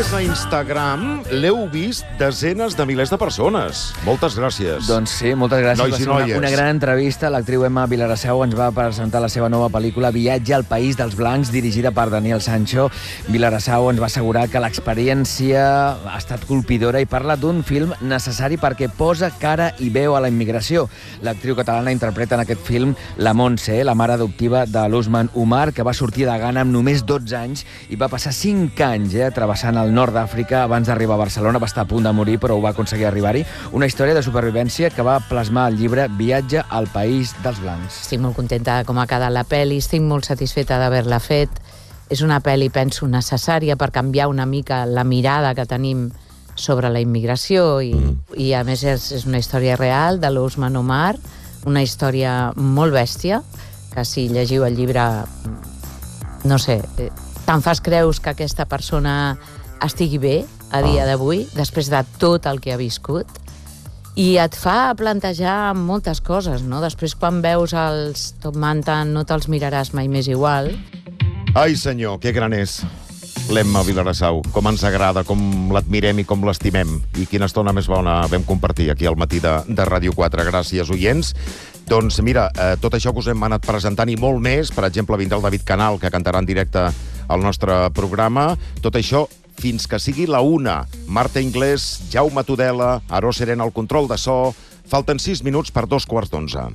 més a Instagram l'heu vist desenes de milers de persones. Moltes gràcies. Doncs sí, moltes gràcies. Nois i noies. Una gran entrevista. L'actriu Emma Vilarasau ens va presentar la seva nova pel·lícula Viatge al País dels Blancs, dirigida per Daniel Sancho. Vilarasau ens va assegurar que l'experiència ha estat colpidora i parla d'un film necessari perquè posa cara i veu a la immigració. L'actriu catalana interpreta en aquest film la Montse, la mare adoptiva de l'Usman Umar, que va sortir de Ghana amb només 12 anys i va passar 5 anys travessant el nord d'Àfrica abans d'arribar a Barcelona. Va estar a punt de morir, però ho va aconseguir arribar-hi. Una història de supervivència que va plasmar el llibre Viatge al País dels Blancs. Estic molt contenta de com ha quedat la pel·li, estic molt satisfeta d'haver-la fet. És una pel·li, penso, necessària per canviar una mica la mirada que tenim sobre la immigració i a més, és una història real de l'Usman Umar, una història molt bèstia, que si llegiu el llibre, no sé, te'n fas creus que aquesta persona estigui bé a dia d'avui, després de tot el que ha viscut, i et fa plantejar moltes coses, no? Després, quan veus els Top Mantan, no te'ls miraràs mai més igual. Ai, senyor, que gran és l'Emma Vilarasau. Com ens agrada, com l'admirem i com l'estimem. I quina estona més bona vam compartir aquí al matí de Ràdio 4. Gràcies, oients. Doncs mira, tot això que us hem anat presentant i molt més, per exemple, vindrà el David Canal, que cantarà en directe al nostre programa. Tot això fins que sigui la 1. Marta Inglés, Jaume Tudela, Aró Serena al control de so. Falten 6 minuts per 11:45.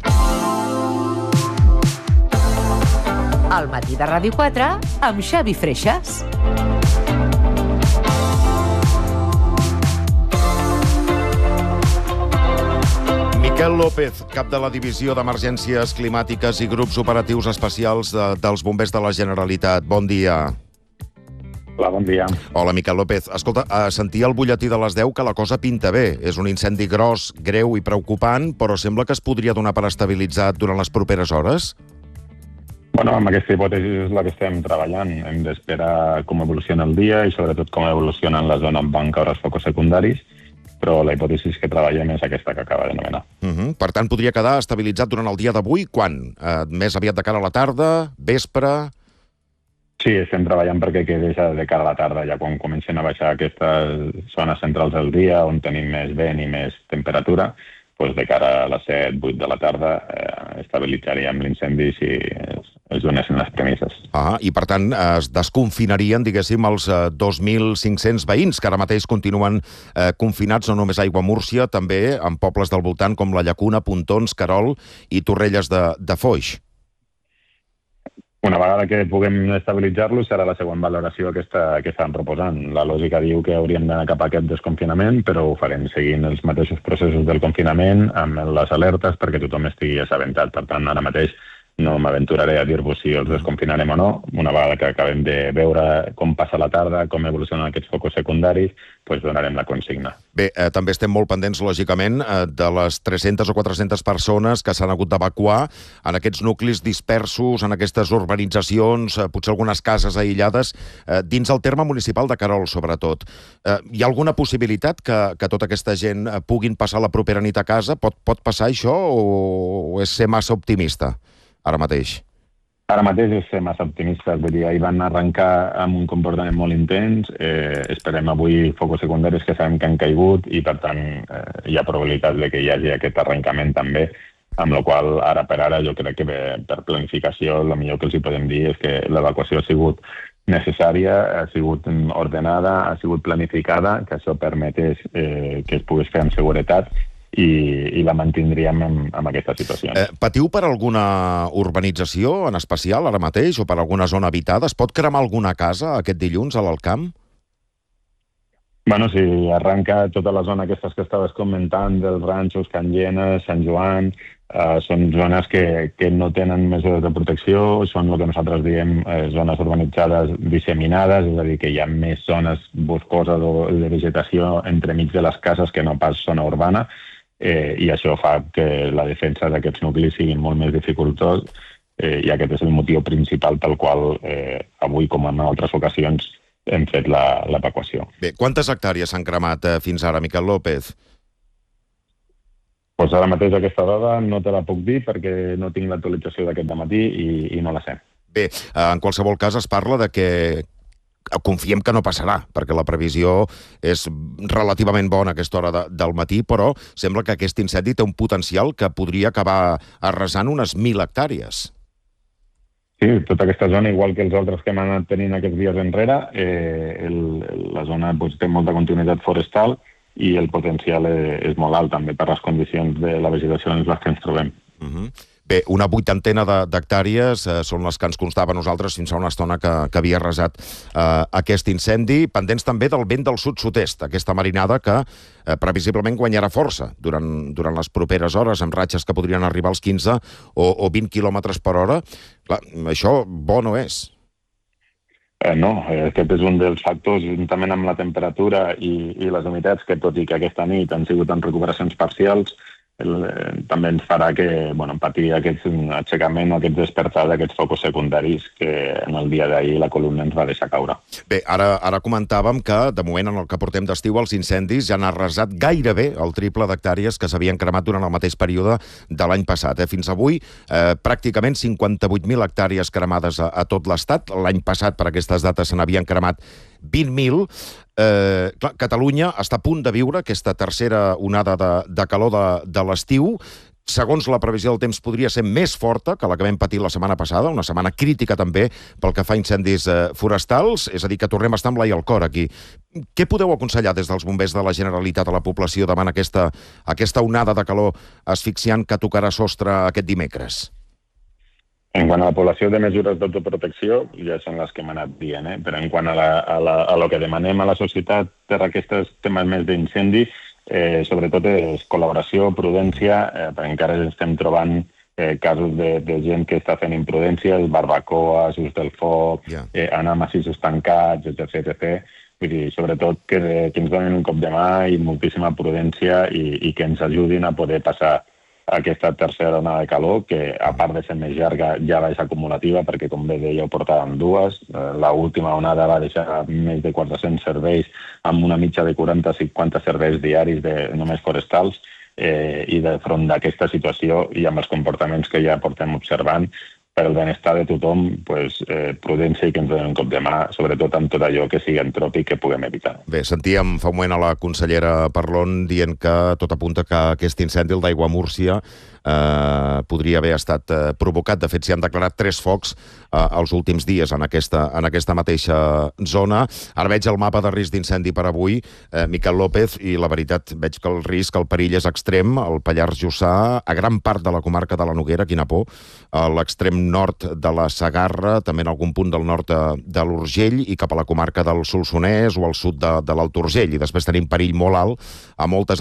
Al matí de Ràdio 4 amb Xavi Freixas. Miquel López, cap de la Divisió d'Emergències Climàtiques i Grups Operatius Especials dels Bombers de la Generalitat. Bon dia. Hola, bon dia. Hola, Miquel López. Escolta, sentia al butlletí de les 10 que la cosa pinta bé. És un incendi gros, greu i preocupant, però sembla que es podria donar per estabilitzat durant les properes hores? Bueno, amb aquesta hipòtesi és la que estem treballant. Hem d'esperar com evoluciona el dia i sobretot com evoluciona en la zona on van caure els focus secundaris, però la hipòtesi que treballem és aquesta que acaba d'anomenar. Per tant, podria quedar estabilitzat durant el dia d'avui? Quan? Més aviat de cara a la tarda? Vespre? Sí, estem treballant perquè quedi de cara a la tarda, ja quan comencen a baixar aquestes zones centrals del dia, on tenim més vent i més temperatura, doncs de cara a les 7-8 de la tarda estabilitzaríem l'incendi si es donessin les premisses. I per tant es desconfinarien, diguéssim, els 2.500 veïns que ara mateix continuen confinats, no només a Aiguamúrcia, també en pobles del voltant com la Llacuna, Pontons, Querol i Torrelles de Foix. Una vegada que puguem estabilitzar-lo, serà la següent valoració que estan proposant. La lògica diu que hauríem d'anar cap a aquest desconfinament, però ho farem seguint els mateixos processos del confinament, amb les alertes, perquè tothom estigui assabentat. Per tant, ara mateix no m'aventuraré a dir-vos si els desconfinarem o no. Una vegada que acabem de veure com passa la tarda, com evolucionen aquests focus secundaris, doncs donarem la consigna. Bé, també estem molt pendents, lògicament, de les 300 o 400 persones que s'han hagut d'evacuar en aquests nuclis dispersos, en aquestes urbanitzacions, potser algunes cases aïllades, dins el terme municipal de Querol, sobretot. Hi ha alguna possibilitat que tota aquesta gent puguin passar la propera nit a casa? Pot passar això o és ser massa optimista ara mateix? Ara mateix és ser massa optimista, vull dir, ahir van arrencar amb un comportament molt intens, esperem avui focus secundaris que sabem que han caigut i per tant hi ha probabilitat de que hi hagi aquest arrencament també, amb la qual ara per ara jo crec que per planificació el millor que els hi podem dir és que l'evacuació ha sigut necessària, ha sigut ordenada, ha sigut planificada, que això permetés que es pogués fer amb seguretat i la mantindríem en aquesta situació. Patiu per alguna urbanització en especial ara mateix o per alguna zona habitada? Es pot cremar alguna casa aquest dilluns a l'Alcamp? Bueno, si arranca tota la zona aquestes que estaves comentant, dels ranxos, Can Llena, Sant Joan, són zones que no tenen mesures de protecció, són el que nosaltres diem zones urbanitzades disseminades, és a dir, que hi ha més zones boscoses o de vegetació entremig de les cases que no pas zona urbana, i això fa que la defensa d'aquests nuclis sigui molt més dificultós i aquest és el motiu principal pel qual avui, com en altres ocasions, hem fet l'evacuació. Bé, quantes hectàrees s'han cremat fins ara, Miquel López? Doncs ara mateix aquesta dada no te la puc dir perquè no tinc l'actualització d'aquest dematí i no la sé. Bé, en qualsevol cas es parla de que confiem que no passarà, perquè la previsió és relativament bona a aquesta hora del matí, però sembla que aquest incendi té un potencial que podria acabar arrasant unes 1.000 hectàrees. Sí, tota aquesta zona, igual que els altres que hem anat tenint aquests dies enrere, la zona té molta continuïtat forestal i el potencial és molt alt també per les condicions de la vegetació en les que ens trobem. Bé, una 80 d'hectàrees són les que ens constava a nosaltres fins a una estona que havia arrasat aquest incendi, pendents també del vent del sud-sud-est, aquesta marinada que previsiblement guanyarà força durant les properes hores, amb ratxes que podrien arribar als 15 o 20 km per hora. Clar, això bo no és. No, aquest és un dels factors, juntament amb la temperatura i les humitats, que tot i que aquesta nit han sigut en recuperacions parcials, també ens farà patir aquest aixecament o aquest despertar d'aquests focus secundaris que en el dia d'ahir la columna ens va deixar caure. Bé, ara comentàvem que, de moment, en el que portem d'estiu, els incendis ja han arrasat gairebé el triple d'hectàrees que s'havien cremat durant el mateix període de l'any passat. Fins avui, pràcticament 58.000 hectàrees cremades a tot l'Estat. L'any passat, per aquestes dates, se n'havien cremat 20.000. Catalunya està a punt de viure aquesta tercera onada de calor de l'estiu. Segons la previsió del temps, podria ser més forta que la que vam patir la setmana passada, una setmana crítica també pel que fa a incendis forestals, és a dir, que tornem a estar amb l'ai al cor aquí. Què podeu aconsellar des dels bombers de la Generalitat a la població davant aquesta onada de calor asfixiant que tocarà sostre aquest dimecres? En quant a la població de mesures d'autoprotecció, ja són les que hem anat dient, però en quant a lo que demanem a la societat per aquests temes més d'incendi, sobretot és col·laboració, prudència, perquè encara estem trobant casos de gent que està fent imprudències, barbacoes, ús del foc, anar a massissos tancats, etc. Vull dir, sobretot que ens donin un cop de mà i moltíssima prudència i que ens ajudin a poder passar aquesta tercera onada de calor, que a part de ser més llarga ja va ser acumulativa, perquè com bé deia ho portàvem dues. L'última onada va deixar més de 400 serveis amb una mitja de 40-50 serveis diaris només forestals, i de front d'aquesta situació i amb els comportaments que ja portem observant, per al benestar de tothom, prudència i que ens donen un cop de mà, sobretot amb tot allò que sigui antròpic que puguem evitar. Bé, sentíem fa un moment a la consellera Parlon dient que tot apunta que aquest incendi, el d'Aiguamúrcia, podria haver estat provocat. De fet, s'hi han declarat 3 focs els últims dies en aquesta mateixa zona. Ara veig el mapa de risc d'incendi per avui, Miquel López, i la veritat veig que el risc, el perill és extrem. El Pallars Jussà, a gran part de la comarca de la Noguera, quina por, a l'extrem nord de la Segarra, també en algun punt del nord de l'Urgell i cap a la comarca del Solsonès o al sud de l'Alt Urgell. I després tenim perill molt alt a moltes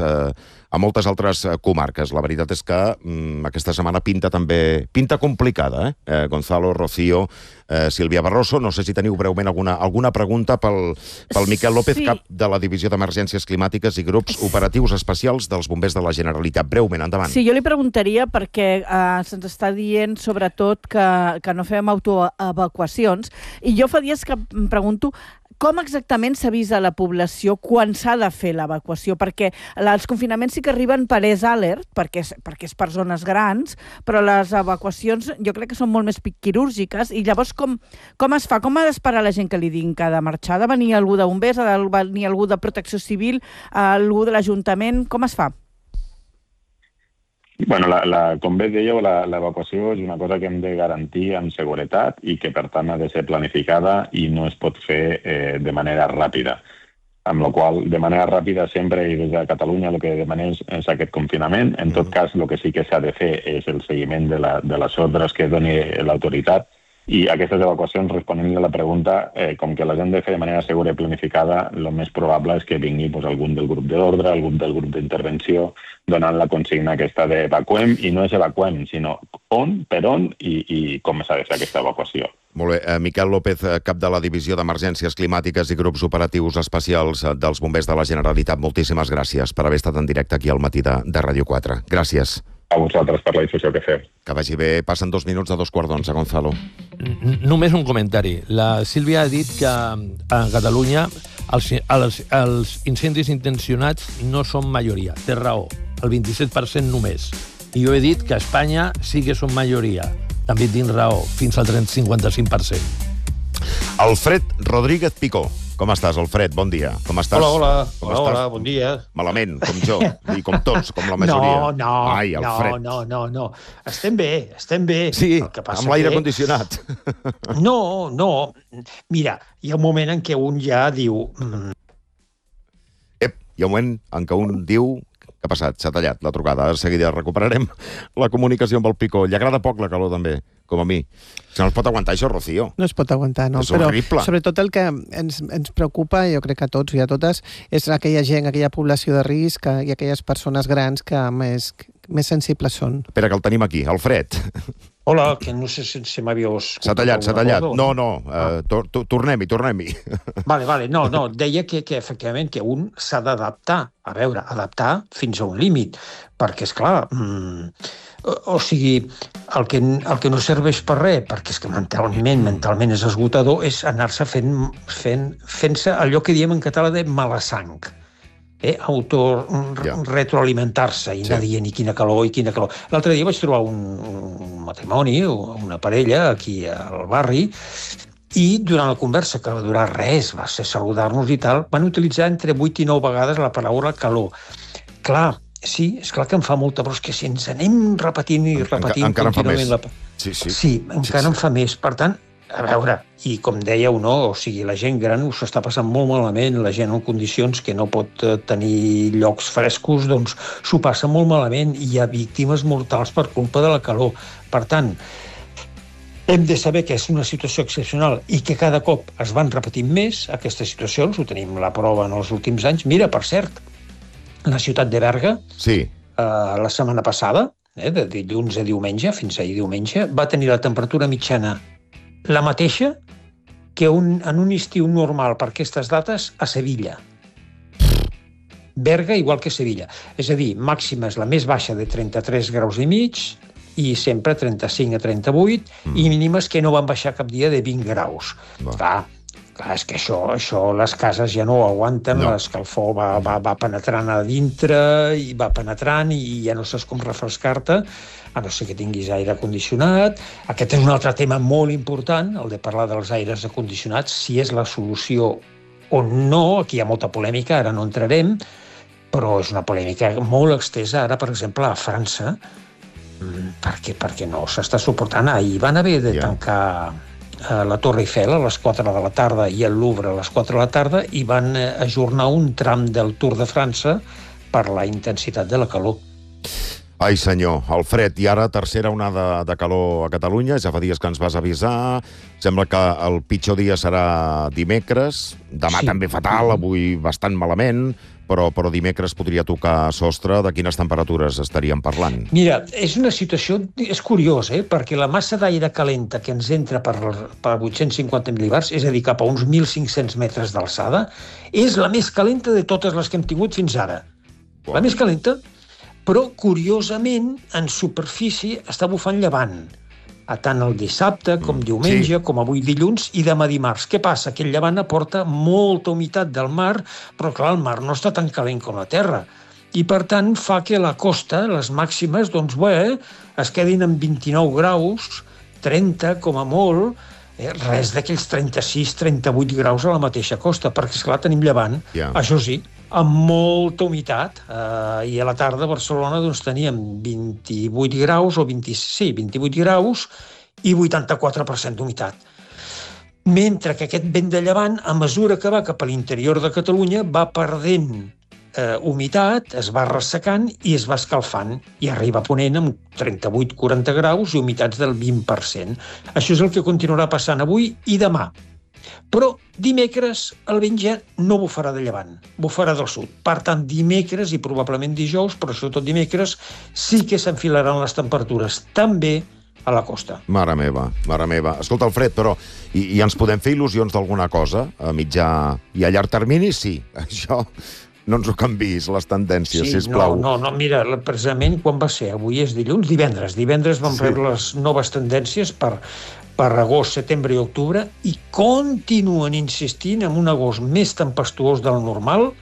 altres comarques. La veritat és que aquesta setmana pinta complicada, Gonzalo, Rocío, Sílvia Barroso. No sé si teniu breument alguna pregunta pel Miquel López, cap de la Divisió d'Emergències Climàtiques i Grups Operatius Especials dels Bombers de la Generalitat. Breument, endavant. Sí, jo li preguntaria perquè se'ns està dient sobretot que no fem autoevacuacions, i jo fa dies que em pregunto com exactament s'avisa la població quan s'ha de fer l'evacuació, perquè els confinaments sí que arriben per alert, perquè és per zones grans, però les evacuacions jo crec que són molt més quirúrgiques, i llavors com es fa? Com ha d'esperar la gent que li diguin que ha de marxar? Ha de venir algú de bombers, ha de venir algú de protecció civil, algú de l'Ajuntament? Com es fa? Bueno, com bé dèieu, l'evacuació és una cosa que hem de garantir amb seguretat i que, per tant, ha de ser planificada i no es pot fer de manera ràpida. Amb la qual, de manera ràpida, sempre, i des de Catalunya, el que demanem és aquest confinament. En tot cas, el que sí que s'ha de fer és el seguiment de les ordres que doni l'autoritat, i aquestes evacuacions, responent a la pregunta, com que les hem de fer de manera segura i planificada, el més probable és que vingui algun del grup d'ordre, algun del grup d'intervenció, donant la consigna aquesta d'evacuem, i no és evacuem, sinó on, per on i com s'ha de fer aquesta evacuació. Molt bé. Miquel López, cap de la Divisió d'Emergències Climàtiques i Grups Operatius Especials dels Bombers de la Generalitat, moltíssimes gràcies per haver estat en directe aquí al matí de Ràdio 4. Gràcies. A vosaltres per la difusió que feu. Que vagi bé. Passen 2 minuts de 2:15, Gonzalo. Només un comentari. La Sílvia ha dit que a Catalunya els incendis intencionats no són majoria. Té raó, el 27% només. I jo he dit que a Espanya sí que són majoria. També tinc raó, fins al 55%. Alfred Rodríguez Picó. Com estàs, Alfred? Bon dia. Com estàs? Hola, bon dia. Malament, com jo, i com tots, com la majoria. Ai, Alfred. No. Estem bé. Sí, el que passa amb l'aire condicionat. No. Mira, hi ha un moment en què un ja diu... Hi ha un moment en què un diu... Què ha passat? S'ha tallat la trucada. De seguida recuperarem la comunicació amb el Picó. Li agrada poc la calor, també, com a mi. Si no es pot aguantar això, Rocío. No es pot aguantar, no. És horrible. Però sobretot el que ens preocupa, jo crec que a tots i a totes, és aquella gent, aquella població de risc i aquelles persones grans que més sensibles són. Espera, que el tenim aquí. Alfred. Hola, que no sé si m'havíeu... S'ha tallat. No. Tornem-hi. Vale. No, deia que efectivament que un s'ha d'adaptar. A veure, adaptar fins a un límit. Perquè, esclar, o sigui, el que no serveix per res, perquè és que mentalment és esgotador, és anar-se fent-se allò que diem en català de mala sang. Retroalimentar-se i anar dient i quina calor. L'altre dia vaig trobar un matrimoni, una parella aquí al barri, i durant la conversa, que va durar res, va ser saludar-nos i tal, van utilitzar entre 8 i 9 vegades la paraula calor. Clar, sí, és clar que em fa molta, però és que si ens anem repetint encara contínuament... Encara en fa més. Sí, encara en fa més. Per tant, a veure, i com dèieu, no? O sigui, la gent gran us està passant molt malament, la gent en condicions que no pot tenir llocs frescos, doncs s'ho passa molt malament i hi ha víctimes mortals per culpa de la calor. Per tant, hem de saber que és una situació excepcional i que cada cop es van repetint més aquestes situacions, ho tenim la prova en els últims anys. Mira, per cert, la ciutat de Berga, la setmana passada, de dilluns a diumenge, fins ahir diumenge, va tenir la temperatura mitjana la mateixa que en un estiu normal per aquestes dates a Sevilla. Berga igual que Sevilla. És a dir, màxima és la més baixa de 33 graus i mig i sempre 35 a 38 i mínimes que no van baixar cap dia de 20 graus. Clar, és que això les cases ja no ho aguanten, l'escalfor va penetrant a dintre i va penetrant i ja no saps com refrescar-te, a no ser que tinguis aire condicionat. Aquest és un altre tema molt important, el de parlar dels aires condicionats, si és la solució o no. Aquí hi ha molta polèmica, ara no entrarem, però és una polèmica molt extesa ara, per exemple, a França, perquè no s'està suportant. Ahir van haver de tancar la Torre Eiffel a les 4 de la tarda i el Louvre a les 4 de la tarda i van ajornar un tram del Tour de França per la intensitat de la calor. Ai, senyor, Alfred, i ara tercera onada de calor a Catalunya, ja fa dies que ens vas avisar, sembla que el pitjor dia serà dimecres, demà també fatal, avui bastant malament, però dimecres podria tocar sostre. De quines temperatures estaríem parlant? Mira, és una situació, és curiós, perquè la massa d'aire calenta que ens entra per 850 mil·libars, és a dir, cap a uns 1.500 metres d'alçada, és la més calenta de totes les que hem tingut fins ara. La més calenta, però, curiosament, en superfície està bufant llevant. Tant el dissabte, com diumenge, com avui dilluns i demà dimarts. Què passa? Que el llevant aporta molta humitat del mar, però, clar, el mar no està tan calent com la terra. I, per tant, fa que la costa, les màximes, doncs, es quedin en 29 graus, 30 com a molt, res d'aquells 36-38 graus a la mateixa costa, perquè, esclar, tenim llevant. Això sí, amb molta humitat, i a la tarda a Barcelona doncs, teníem 28 graus, o 28 graus i 84% d'humitat. Mentre que aquest vent de llevant, a mesura que va cap a l'interior de Catalunya, va perdent humitat, es va ressecant i es va escalfant, i arriba a Ponent amb 38-40 graus i humitats del 20%. Això és el que continuarà passant avui i demà. Però dimecres el vent ja no bufarà de llevant, bufarà del sud. Per tant, dimecres i probablement dijous, però sobretot dimecres, sí que s'enfilaran les temperatures, també a la costa. Mare meva. Escolta, Alfred, però i ens podem fer il·lusions d'alguna cosa a mitjà i a llarg termini? Sí, això no ens ho canviïs, les tendències, sisplau. No, mira, precisament quan va ser? Avui és dilluns, divendres vam rebre les noves tendències per agost, setembre i octubre, i continuen insistint en un agost més tempestuós del normal,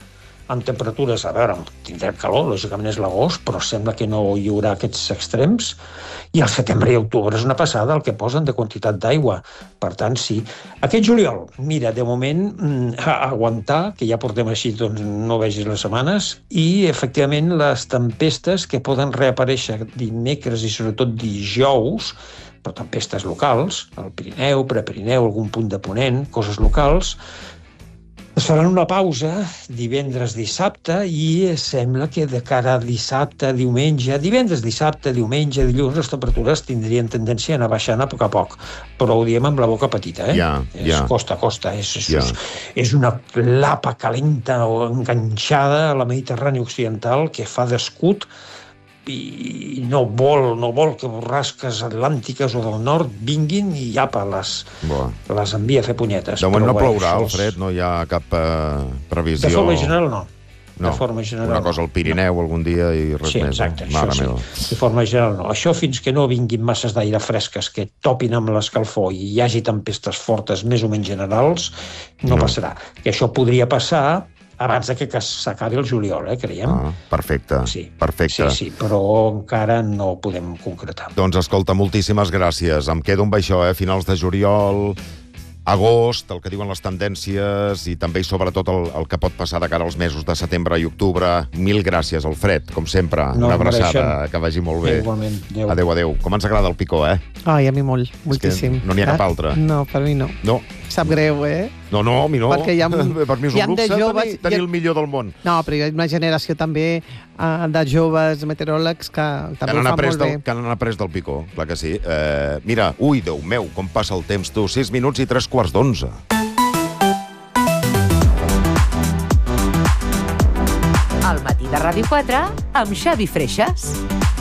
amb temperatures, a veure, tindrem calor, lògicament és l'agost, però sembla que no hi haurà aquests extrems, i el setembre i octubre és una passada el que posen de quantitat d'aigua. Per tant, sí. Aquest juliol, mira, de moment, aguantar, que ja portem així, doncs no vegis les setmanes, i, efectivament, les tempestes que poden reaparèixer dimecres i, sobretot, dijous, però tempestes locals, al Pirineu, Prepirineu, algun punt de Ponent, coses locals, es faran una pausa divendres, dissabte, i sembla que de cara a dissabte, diumenge, divendres, dissabte, diumenge, dilluns, les temperatures tindrien tendència a anar baixant a poc, però ho diem amb la boca petita, Costa, és una lapa calenta o enganxada a la Mediterrània occidental que fa d'escut i no vol que borrasques atlàntiques o del nord vinguin i apa, les envia a fer punyetes. De moment no plourà, Alfred, no hi ha cap previsió. De forma general, no. De forma general, una cosa al Pirineu algun dia i res més. Sí, exacte, això sí. De forma general, no. Això fins que no vinguin masses d'aire fresques que topin amb l'escalfor i hi hagi tempestes fortes més o menys generals, no passarà. Que això podria passar abans que s'acabi el juliol, creiem. Perfecte, perfecte. Sí, però encara no ho podem concretar. Doncs escolta, moltíssimes gràcies. Em quedo amb això, finals de juliol, agost, el que diuen les tendències i també i sobretot el que pot passar de cara als mesos de setembre i octubre. Mil gràcies, Alfred, com sempre. Una abraçada, que vagi molt bé. Igualment. Adéu. Com ens agrada el picó, Ai, a mi moltíssim. No n'hi ha cap altre. No, per mi no. No. Sap greu, No, a mi no. Perquè per mi és un luxe tenir el millor del món. No, però hi ha una generació també de joves meteoròlegs que també ho fan molt bé. Que han après del picó, clar que sí. Mira, Déu meu, com passa el temps, tu. 6 minuts i 3:15. Al matí de Ràdio 4 amb Xavi Freixas.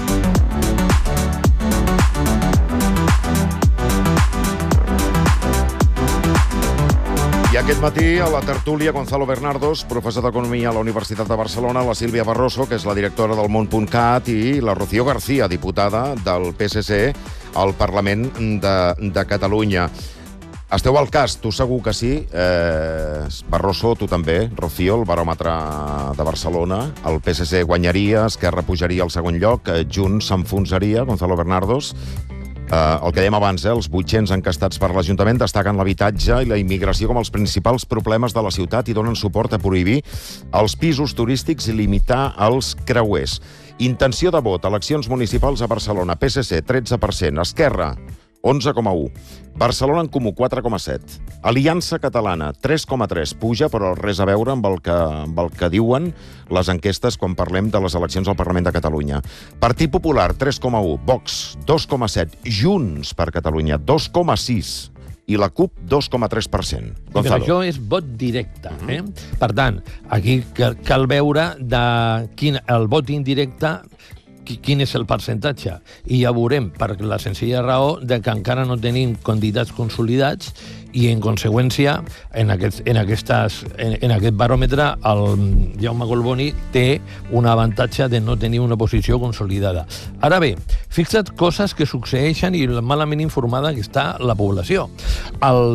I aquest matí, a la tertúlia, Gonzalo Bernardos, professor d'Economia a la Universitat de Barcelona, la Sílvia Barroso, que és la directora del Món.cat, i la Rocío García, diputada del PSC al Parlament de Catalunya. Esteu al cas, tu segur que sí. Barroso, tu també. Rocío, el baròmetre de Barcelona. El PSC guanyaria, Esquerra pujaria al segon lloc, Junts s'enfonsaria, Gonzalo Bernardos. El que dèiem abans, els 800 encastats per l'Ajuntament destaquen l'habitatge i la immigració com els principals problemes de la ciutat i donen suport a prohibir els pisos turístics i limitar els creuers. Intenció de vot, eleccions municipals a Barcelona, PSC, 13%, Esquerra, 11,1%, Barcelona en Comú, 4,7%, Aliança Catalana, 3,3%, puja, però res a veure amb el que diuen les enquestes quan parlem de les eleccions al Parlament de Catalunya. Partit Popular, 3,1%, Vox, 2,7%, Junts per Catalunya, 2,6%, i la CUP, 2,3%. Gonzalo. Però això és vot directe. Per tant, aquí cal veure el vot indirecte quin és el percentatge. I ja veurem, per la senzilla raó de que encara no tenim candidats consolidats i, en conseqüència, en aquest baròmetre, el Jaume Collboni té un avantatge de no tenir una posició consolidada. Ara bé, fixa't coses que succeeixen i malament informada que està la població. El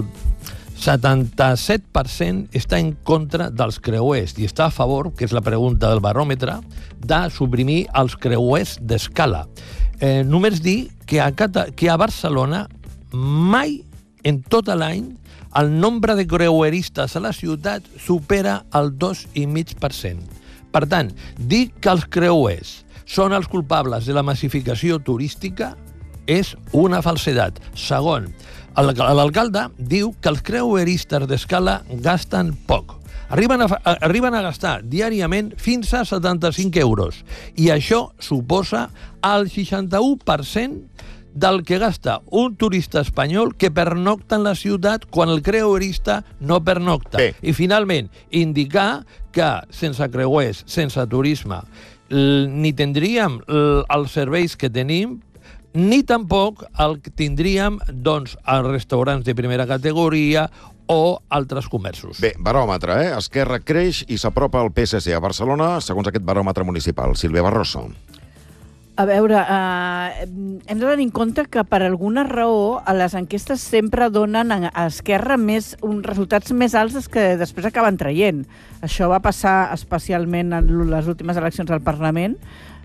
77% està en contra dels creuers i està a favor, que és la pregunta del baròmetre, de suprimir els creuers d'escala. Només dir que a Barcelona mai en tot l'any el nombre de creueristes a la ciutat supera el 2,5%. Per tant, dir que els creuers són els culpables de la massificació turística és una falsedat. Segon, l'alcalde diu que els creueristes d'escala gasten poc. Arriben a gastar diàriament fins a 75 euros i això suposa el 61% del que gasta un turista espanyol que pernocta en la ciutat quan el creuerista no pernocta. I finalment, indicar que sense creuers, sense turisme, ni tindríem els serveis que tenim, ni tampoc el que tindríem els restaurants de primera categoria o altres comerços. Bé, baròmetre, Esquerra creix i s'apropa al PSC a Barcelona, segons aquest baròmetre municipal. Sílvia Barroso. A veure, hem de tenir en compte que per alguna raó a les enquestes sempre donen a Esquerra uns resultats més alts dels que després acaben traient. Això va passar especialment en les últimes eleccions al Parlament,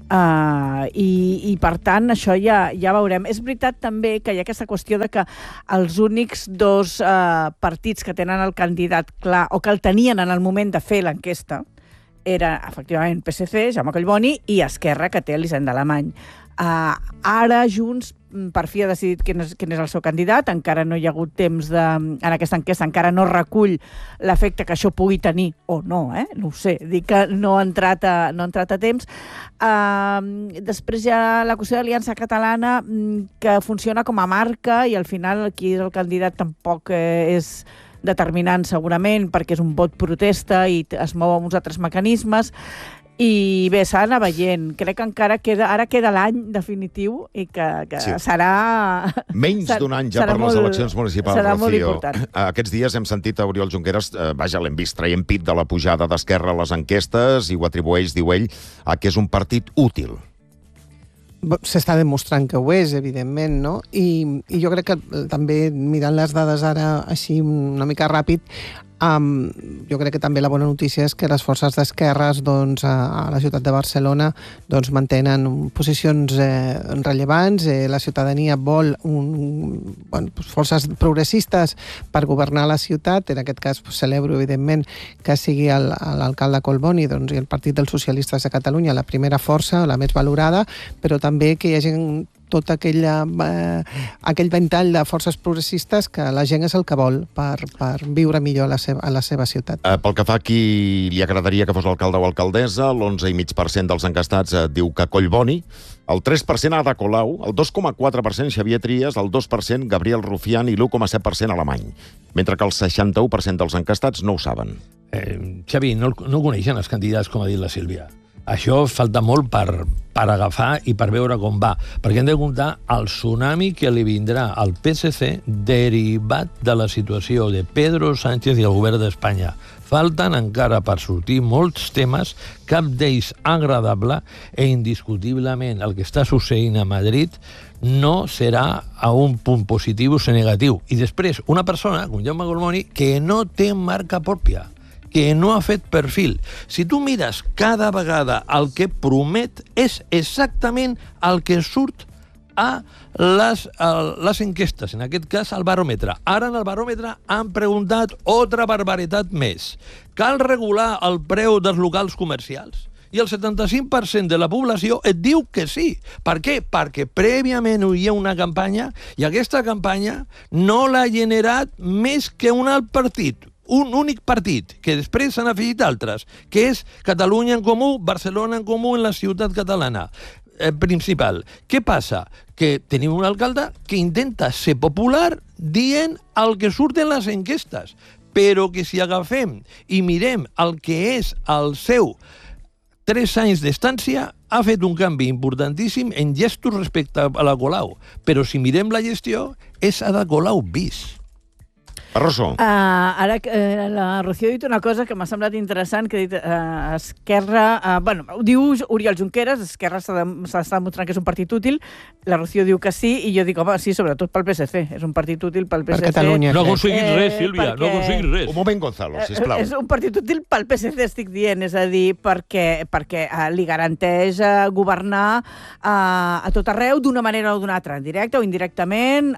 i per tant això ja veurem. És veritat també que hi ha aquesta qüestió de que els únics dos partits que tenen el candidat clar o que el tenien en el moment de fer l'enquesta era, efectivament, PSC, Jaume Collboni, i Esquerra, que té l'Hisenda Alemany. Ara Junts per fi ha decidit quin és el seu candidat, encara no hi ha hagut temps en aquesta enquesta, encara no recull l'efecte que això pugui tenir, o no, no ho sé, dic que no ha entrat a temps. Després hi ha la qüestió de l'Aliança Catalana, que funciona com a marca, i al final qui és el candidat tampoc és determinant segurament, perquè és un vot protesta i es mou amb uns altres mecanismes. I bé, s'ha d'anar veient. Crec que encara queda l'any definitiu i que sí. Serà... Menys d'un any ja per les eleccions municipals, serà Rocío. Molt important. Aquests dies hem sentit a Oriol Junqueras, l'hem vist traient pit de la pujada d'Esquerra a les enquestes i ho atribueix, diu ell, a que és un partit útil. S'està demostrant que ho és, evidentment, no? I jo crec que també, mirant les dades ara així una mica ràpid, jo crec que també la bona notícia és que les forces d'esquerres a la ciutat de Barcelona mantenen posicions rellevants. La ciutadania vol forces progressistes per governar la ciutat. En aquest cas celebro, evidentment, que sigui l'alcalde Collboni i el Partit dels Socialistes de Catalunya la primera força, la més valorada, però també que hi hagi tot aquell ventall de forces progressistes que la gent és el que vol per viure millor a la seva ciutat. Pel que fa a qui li agradaria que fos alcalde o alcaldessa, l'11,5% dels encastats diu que Collboni, el 3% Ada Colau, el 2,4% Xavier Trias, el 2% Gabriel Rufián i l'1,7% Alemany, mentre que el 61% dels encastats no ho saben. Xavi, no coneixen els candidats, com ha dit la Sílvia. Això falta molt per agafar i per veure com va, perquè hem de comptar el tsunami que li vindrà al PSC derivat de la situació de Pedro Sánchez i el govern d'Espanya. Falten encara per sortir molts temes, cap d'ells agradable, indiscutiblement el que està succeint a Madrid no serà a un punt positiu o negatiu. I després, una persona, com Jaume Collboni, que no té marca pròpia, que no ha fet perfil. Si tu mires cada vegada el que promet, és exactament el que surt a les enquestes, en aquest cas al baròmetre. Ara en el baròmetre han preguntat altra barbaritat més. Cal regular el preu dels locals comercials? I el 75% de la població et diu que sí. Per què? Perquè prèviament hi ha una campanya i aquesta campanya no l'ha generat més que un alt partit. Un únic partit, que després s'han afegit altres, que és Catalunya en Comú, Barcelona en Comú en la ciutat catalana principal. Què passa? Que tenim un alcalde que intenta ser popular dient el que surt en les enquestes, però que si agafem i mirem el que és el seu 3 anys d'estància, ha fet un canvi importantíssim en gestos respecte a la Colau. Però si mirem la gestió, és Ada Colau bis. Arroso. Ara la Rocío ha dit una cosa que m'ha semblat interessant, que ha dit Esquerra... ho diu Oriol Junqueras, Esquerra s'està demostrant que és un partit útil, la Rocío diu que sí, i jo dic, home, sí, sobretot pel PSC, és un partit útil pel PSC. Per Catalunya. No ha aconseguit res, Sílvia, no ha aconseguit res. Un moment, Gonzalo, sisplau. És un partit útil pel PSC, estic dient, és a dir, perquè li garanteix governar a tot arreu d'una manera o d'una altra, directe o indirectament,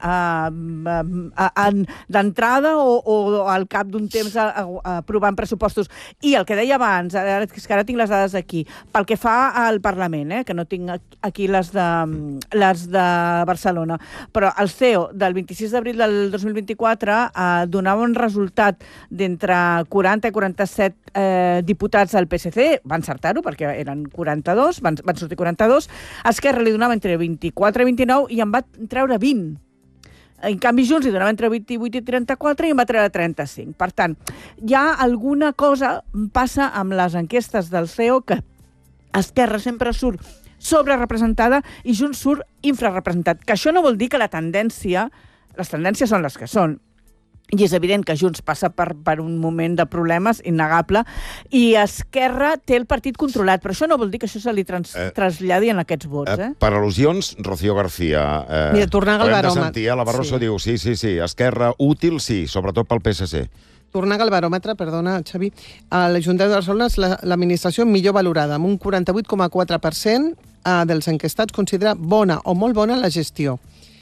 d'entrada o al cap d'un temps aprovant pressupostos. I el que deia abans, que ara tinc les dades aquí, pel que fa al Parlament, que no tinc aquí les de Barcelona, però el CEO del 26 d'abril del 2024 donava un resultat d'entre 40 i 47 diputats al PSC, va encertar-ho perquè eren 42, van sortir 42, Esquerra li donava entre 24 i 29 i en va treure 20. En canvi, Junts li donava entre 28 i 34 i en va treure 35. Per tant, hi ha alguna cosa passa amb les enquestes del CEO que Esquerra sempre surt sobrerepresentada i Junts surt infrarrepresentat. Que això no vol dir que les tendències són les que són. i és evident que Junts passa per un moment de problemes innegable, i Esquerra té el partit controlat, però això no vol dir que això se li traslladi en aquests vots. Per al·lusions, Rocío García. Mira, tornant al baròmetre. Hem de sentir, la Barroso diu, sí, Esquerra útil, sí, sobretot pel PSC. Tornant al baròmetre, perdona, Xavi, a l'Ajuntament de Barcelona és l'administració millor valorada, amb un 48,4% dels enquestats considera bona o molt bona la gestió.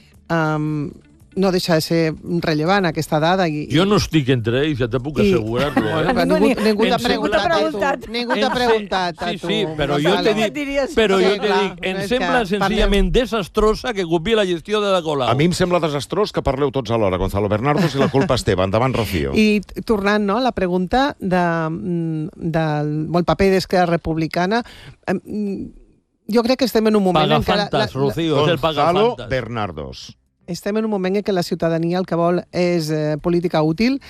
No deixa de ser rellevant aquesta dada. Jo no estic entre ells, ja te puc assegurar-lo. Ningú t'ha preguntat. Ningú t'ha preguntat. Sí, però jo te dic, em sembla senzillament desastrosa que copi la gestió de la Colau. A mi em sembla desastrós que parleu tots alhora, Gonzalo Bernardos, i la culpa és teva. Endavant, Rocío. I tornant a la pregunta del paper d'Esquerra Republicana, jo crec que estem en un moment en què... Rocío, és el Gonzalo Bernardos. Estem en un moment en què la ciutadania el que vol és política útil.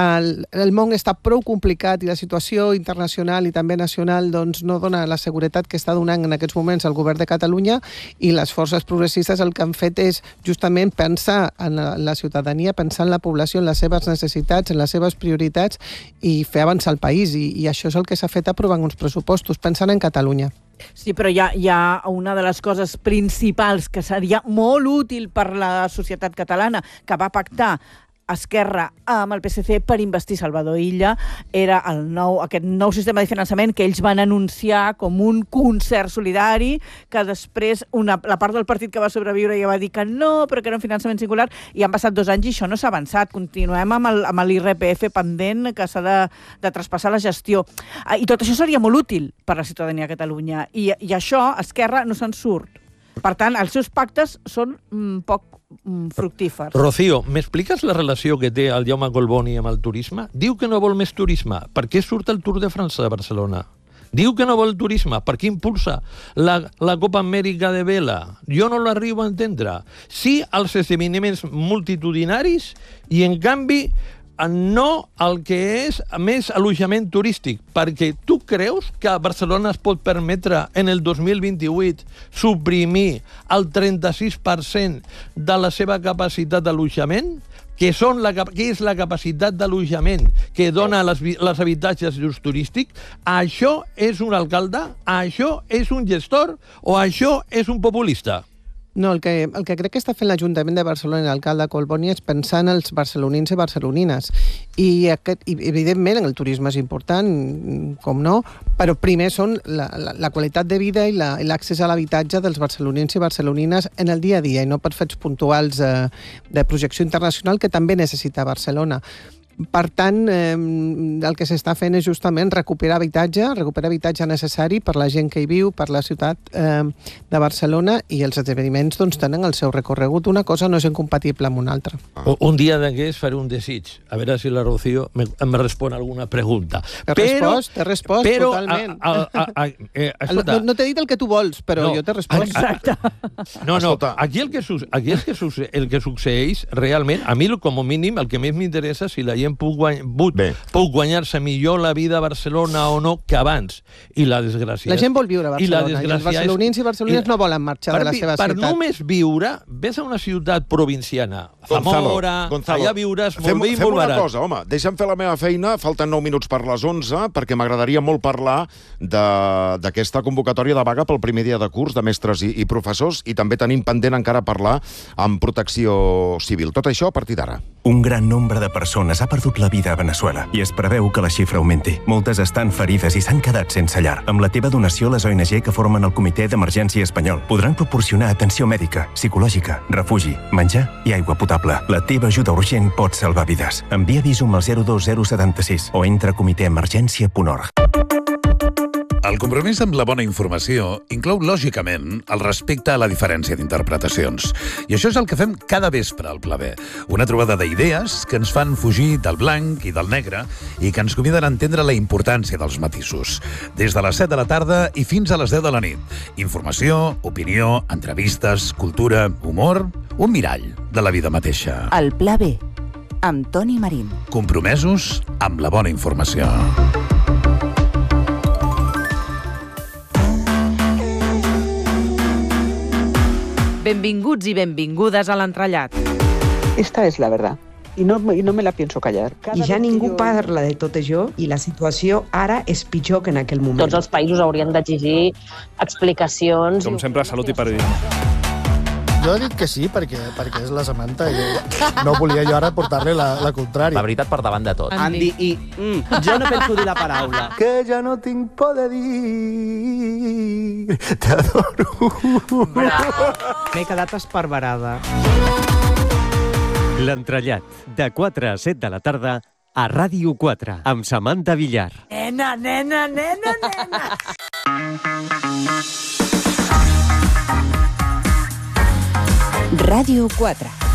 El món està prou complicat i la situació internacional i també nacional doncs, no dona la seguretat que està donant en aquests moments el govern de Catalunya, i les forces progressistes el que han fet és justament pensar en la ciutadania, pensar en la població, en les seves necessitats, en les seves prioritats, i fer avançar el país. I això és el que s'ha fet aprovant uns pressupostos, pensant en Catalunya. Sí, però hi ha una de les coses principals que seria molt útil per la societat catalana, que va pactar Esquerra amb el PSC per investir Salvador Illa, era aquest nou sistema de finançament que ells van anunciar com un concert solidari, que després la part del partit que va sobreviure ja va dir que no, però que era un finançament singular, i han passat 2 anys i això no s'ha avançat. Continuem amb l'IRPF pendent, que s'ha de traspassar la gestió. I tot això seria molt útil per a la ciutadania de Catalunya. I això, Esquerra no se'n surt. Per tant, els seus pactes són poc fructífers. Rocío, m'expliques la relació que té el Jaume Collboni amb el turisme? Diu que no vol més turisme. Per què surt el Tour de France de Barcelona? Diu que no vol turisme. Per què impulsa la Copa Amèrica de vela? Jo no l'arribo a entendre. Sí als esdeveniments multitudinaris i, en canvi, no el que és més allotjament turístic, perquè tu creus que Barcelona es pot permetre en el 2028 suprimir el 36% de la seva capacitat d'allotjament? Que és la capacitat d'allotjament que dona els habitatges d'ús turístic? Això és un alcalde? Això és un gestor? O això és un populista? No, el que crec que està fent l'Ajuntament de Barcelona i l'alcalde Collboni és pensar en els barcelonins i barcelonines. I evidentment, el turisme és important, com no, però primer són la qualitat de vida i l'accés a l'habitatge dels barcelonins i barcelonines en el dia a dia, i no per fets puntuals de projecció internacional que també necessita Barcelona. Per tant, el que s'està fent és justament recuperar habitatge necessari per la gent que hi viu, per la ciutat de Barcelona, i els esdeveniments doncs, tenen el seu recorregut. Una cosa no és incompatible amb una altra. Un dia d'aquests faré un desig. A veure si la Rocío em respon alguna pregunta. T'he respost totalment. No t'he dit el que tu vols, però jo t'he respost. Exacte. No, aquí el que succeeix realment, a mi com a mínim el que més m'interessa és si la gent puc guanyar-se millor la vida a Barcelona o no que abans. I la desgràcia... La gent vol viure a Barcelona, i els barcelonins i barcelonines no volen marxar de la seva ciutat. Per només viure, ves a una ciutat provinciana, Zamora, allà viuràs molt bé i molt barat. Fem una cosa, home, deixa'm fer la meva feina, falten 9 minuts per les 11, perquè m'agradaria molt parlar d'aquesta convocatòria de vaga pel primer dia de curs de mestres i professors, i també tenim pendent encara parlar amb Protecció Civil. Tot això a partir d'ara. Un gran nombre de persones ha perdut la vida a Veneçuela i es preveu que la xifra augmenti. Moltes estan ferides i s'han quedat sense llar. Amb la teva donació, les ONG que formen el Comitè d'Emergència Espanyol podran proporcionar atenció mèdica, psicològica, refugi, menjar i aigua potable. La teva ajuda urgent pot salvar vides. Envia Visum al 02076 o entra a comitèemergència.org. El compromís amb la bona informació inclou, lògicament, el respecte a la diferència d'interpretacions. I això és el que fem cada vespre al Pla B. Una trobada d'idees que ens fan fugir del blanc i del negre i que ens conviden a entendre la importància dels matisos. Des de les 7 de la tarda i fins a les 10 de la nit. Informació, opinió, entrevistes, cultura, humor, un mirall de la vida mateixa. El Pla B, amb Toni Marín. Compromesos amb la bona informació. Benvinguts i benvingudes a l'entrellat. Esta es la verdad. i no me la pienso callar. I ja ningú parla de tot això i la situació ara és pitjor que en aquell moment. Tots els països haurien d'exigir explicacions. Com sempre, salut i periodisme. Jo he dit que sí, perquè és la Samantha i no volia jo ara portar-li la contrària. La veritat per davant de tot. Andy, jo no penso dir la paraula. Que ja no tinc por de dir, t'adoro. M'he quedat esparverada. L'Entrellat, de 4 a 7 de la tarda, a Ràdio 4, amb Samantha Villar. Nena, nena, nena, nena. Ràdio 4.